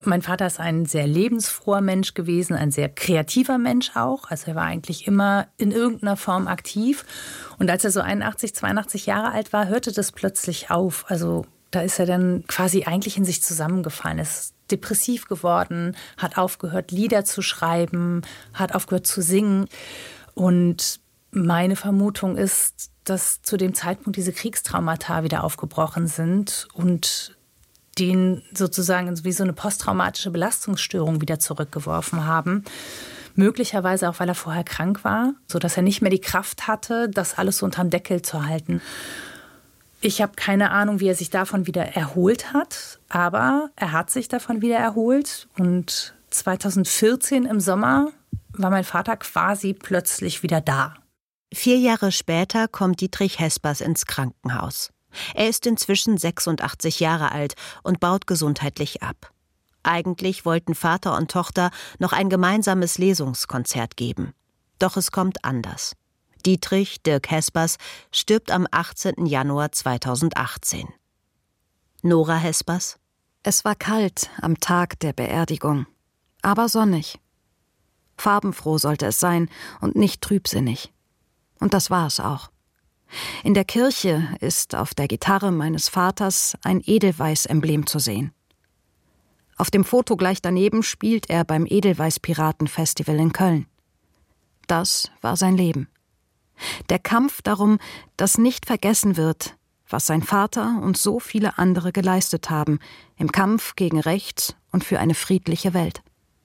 Mein Vater ist ein sehr lebensfroher Mensch gewesen, ein sehr kreativer Mensch auch. Also er war eigentlich immer in irgendeiner Form aktiv. Und als er so 81, 82 Jahre alt war, hörte das plötzlich auf. Also da ist er dann quasi eigentlich in sich zusammengefallen. Er ist depressiv geworden, hat aufgehört, Lieder zu schreiben, hat aufgehört zu singen. Und meine Vermutung ist, dass zu dem Zeitpunkt diese Kriegstraumata wieder aufgebrochen sind und den sozusagen wie so eine posttraumatische Belastungsstörung wieder zurückgeworfen haben. Möglicherweise auch, weil er vorher krank war, sodass er nicht mehr die Kraft hatte, das alles so unterm Deckel zu halten. Ich habe keine Ahnung, wie er sich davon wieder erholt hat, aber er hat sich davon wieder erholt. Und 2014 im Sommer war mein Vater quasi plötzlich wieder da. 4 Jahre später kommt Dietrich Hespers ins Krankenhaus. Er ist inzwischen 86 Jahre alt und baut gesundheitlich ab. Eigentlich wollten Vater und Tochter noch ein gemeinsames Lesungskonzert geben. Doch es kommt anders. Dietrich, Dirk Hespers, stirbt am 18. Januar 2018. Nora Hespers: Es war kalt am Tag der Beerdigung, aber sonnig. Farbenfroh sollte es sein und nicht trübsinnig. Und das war es auch. In der Kirche ist auf der Gitarre meines Vaters ein Edelweiß-Emblem zu sehen. Auf dem Foto gleich daneben spielt er beim Edelweiß-Piraten-Festival in Köln. Das war sein Leben. Der Kampf darum, dass nicht vergessen wird, was sein Vater und so viele andere geleistet haben, im Kampf gegen rechts und für eine friedliche Welt.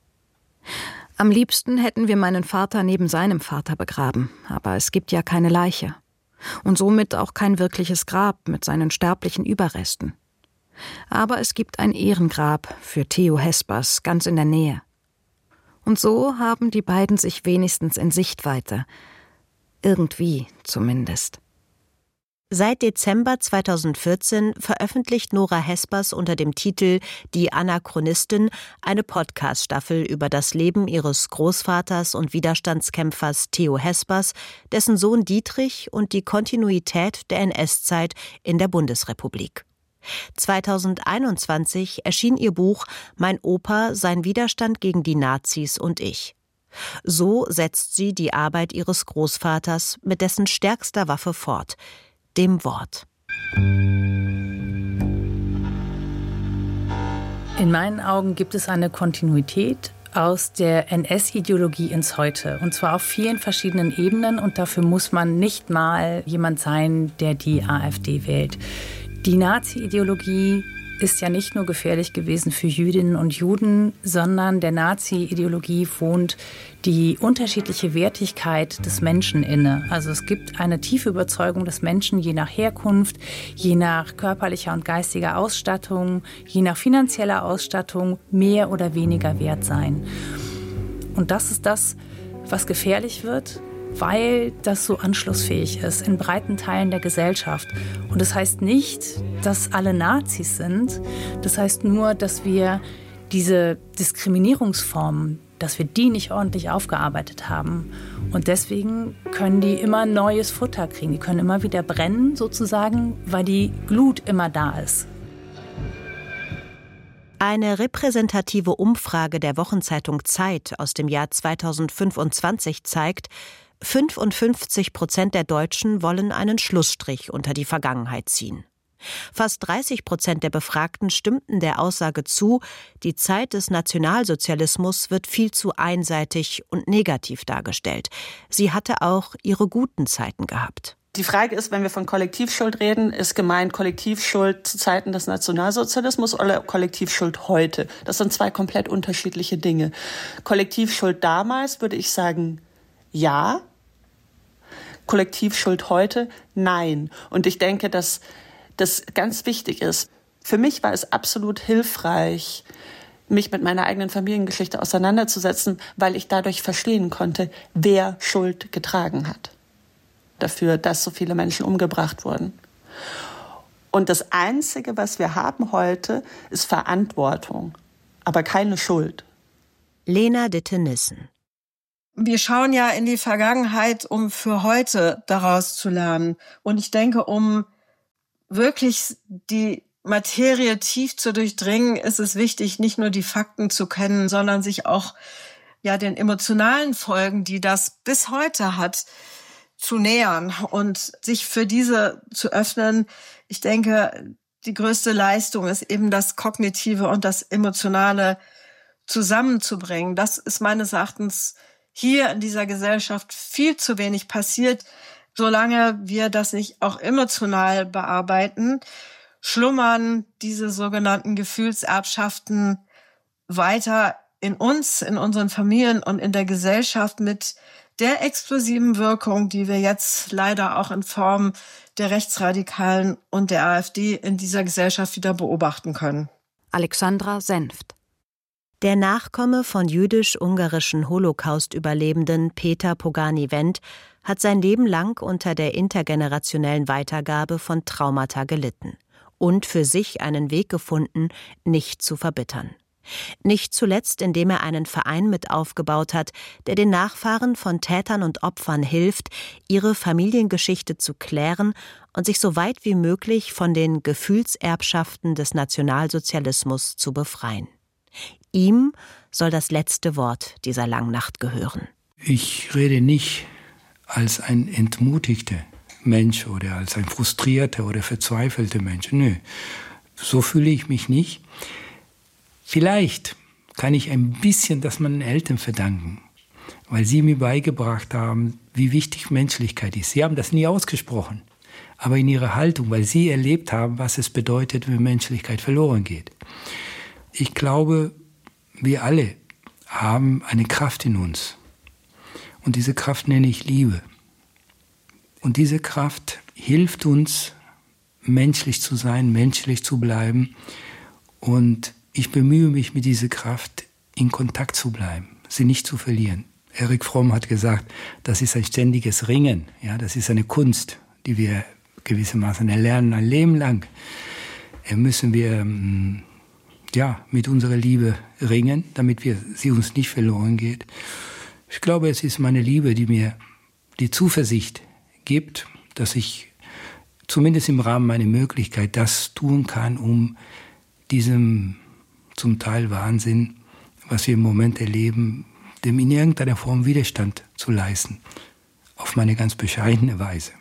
Am liebsten hätten wir meinen Vater neben seinem Vater begraben, aber es gibt ja keine Leiche. Und somit auch kein wirkliches Grab mit seinen sterblichen Überresten. Aber es gibt ein Ehrengrab für Theo Hespers ganz in der Nähe. Und so haben die beiden sich wenigstens in Sichtweite. Irgendwie zumindest. Seit Dezember 2014 veröffentlicht Nora Hespers unter dem Titel »Die Anachronistin« eine Podcast-Staffel über das Leben ihres Großvaters und Widerstandskämpfers Theo Hespers, dessen Sohn Dietrich und die Kontinuität der NS-Zeit in der Bundesrepublik. 2021 erschien ihr Buch »Mein Opa, sein Widerstand gegen die Nazis und ich«. So setzt sie die Arbeit ihres Großvaters mit dessen stärkster Waffe fort – dem Wort. In meinen Augen gibt es eine Kontinuität aus der NS-Ideologie ins Heute. Und zwar auf vielen verschiedenen Ebenen. Und dafür muss man nicht mal jemand sein, der die AfD wählt. Die Nazi-Ideologie ist ja nicht nur gefährlich gewesen für Jüdinnen und Juden, sondern der Nazi-Ideologie wohnt die unterschiedliche Wertigkeit des Menschen inne. Also es gibt eine tiefe Überzeugung, dass Menschen je nach Herkunft, je nach körperlicher und geistiger Ausstattung, je nach finanzieller Ausstattung mehr oder weniger wert seien. Und das ist das, was gefährlich wird, weil das so anschlussfähig ist in breiten Teilen der Gesellschaft. Und das heißt nicht, dass alle Nazis sind. Das heißt nur, dass wir diese Diskriminierungsformen, dass wir die nicht ordentlich aufgearbeitet haben. Und deswegen können die immer neues Futter kriegen. Die können immer wieder brennen, sozusagen, weil die Glut immer da ist. Eine repräsentative Umfrage der Wochenzeitung Zeit aus dem Jahr 2025 zeigt, 55% der Deutschen wollen einen Schlussstrich unter die Vergangenheit ziehen. Fast 30% der Befragten stimmten der Aussage zu, die Zeit des Nationalsozialismus wird viel zu einseitig und negativ dargestellt. Sie hatte auch ihre guten Zeiten gehabt. Die Frage ist, wenn wir von Kollektivschuld reden, ist gemeint Kollektivschuld zu Zeiten des Nationalsozialismus oder Kollektivschuld heute? Das sind zwei komplett unterschiedliche Dinge. Kollektivschuld damals würde ich sagen, ja. Kollektivschuld heute, nein. Und ich denke, dass das ganz wichtig ist. Für mich war es absolut hilfreich, mich mit meiner eigenen Familiengeschichte auseinanderzusetzen, weil ich dadurch verstehen konnte, wer Schuld getragen hat dafür, dass so viele Menschen umgebracht wurden. Und das Einzige, was wir haben heute, ist Verantwortung, aber keine Schuld. Lena Ditte-Nissen. Wir schauen ja in die Vergangenheit, um für heute daraus zu lernen. Und ich denke, um wirklich die Materie tief zu durchdringen, ist es wichtig, nicht nur die Fakten zu kennen, sondern sich auch den emotionalen Folgen, die das bis heute hat, zu nähern und sich für diese zu öffnen. Ich denke, die größte Leistung ist eben das Kognitive und das Emotionale zusammenzubringen. Das ist meines Erachtens hier in dieser Gesellschaft viel zu wenig passiert. Solange wir das nicht auch emotional bearbeiten, schlummern diese sogenannten Gefühlserbschaften weiter in uns, in unseren Familien und in der Gesellschaft mit der explosiven Wirkung, die wir jetzt leider auch in Form der Rechtsradikalen und der AfD in dieser Gesellschaft wieder beobachten können. Alexandra Senft. Der Nachkomme von jüdisch-ungarischen Holocaust-Überlebenden Peter Pogani-Wendt hat sein Leben lang unter der intergenerationellen Weitergabe von Traumata gelitten und für sich einen Weg gefunden, nicht zu verbittern. Nicht zuletzt, indem er einen Verein mit aufgebaut hat, der den Nachfahren von Tätern und Opfern hilft, ihre Familiengeschichte zu klären und sich so weit wie möglich von den Gefühlserbschaften des Nationalsozialismus zu befreien. Ihm soll das letzte Wort dieser Langnacht gehören. Ich rede nicht als ein entmutigter Mensch oder als ein frustrierter oder verzweifelter Mensch. Nö, so fühle ich mich nicht. Vielleicht kann ich ein bisschen das meinen Eltern verdanken, weil sie mir beigebracht haben, wie wichtig Menschlichkeit ist. Sie haben das nie ausgesprochen, aber in ihrer Haltung, weil sie erlebt haben, was es bedeutet, wenn Menschlichkeit verloren geht. Ich glaube, wir alle haben eine Kraft in uns. Und diese Kraft nenne ich Liebe. Und diese Kraft hilft uns, menschlich zu sein, menschlich zu bleiben. Und ich bemühe mich, mit dieser Kraft in Kontakt zu bleiben, sie nicht zu verlieren. Erich Fromm hat gesagt, das ist ein ständiges Ringen. Ja, das ist eine Kunst, die wir gewissermaßen erlernen, ein Leben lang. Müssen wir mit unserer Liebe ringen, damit sie uns nicht verloren geht. Ich glaube, es ist meine Liebe, die mir die Zuversicht gibt, dass ich zumindest im Rahmen meiner Möglichkeit das tun kann, um diesem zum Teil Wahnsinn, was wir im Moment erleben, dem in irgendeiner Form Widerstand zu leisten. Auf meine ganz bescheidene Weise.